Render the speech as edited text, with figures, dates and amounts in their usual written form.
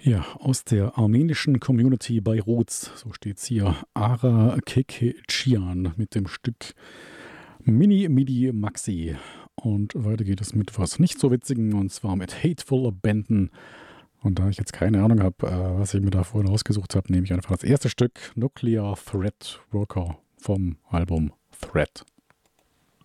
Ja, aus der armenischen Community Beiruts, so steht's hier, Ara Kekecian mit dem Stück Mini Midi Maxi. Und weiter geht es mit was nicht so Witzigem, und zwar mit Hateful Abandon. Und da ich jetzt keine Ahnung habe, was ich mir da vorhin rausgesucht habe, nehme ich einfach das erste Stück, Nuclear Threat Worker vom Album Threat.